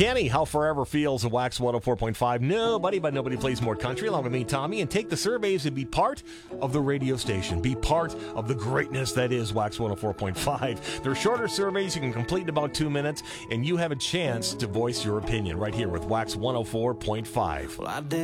Kenny, How Forever Feels of Wax 104.5. Nobody but nobody plays more country, along with me, Tommy, and take the surveys and be part of the radio station. Be part of the greatness that is Wax 104.5. They're shorter surveys you can complete in about 2 minutes, and you have a chance to voice your opinion right here with Wax 104.5.